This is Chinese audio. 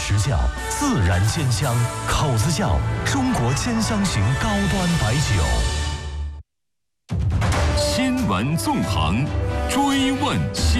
实窖，自然鲜香。口子窖，中国兼香型高端白酒。 新闻纵横，追问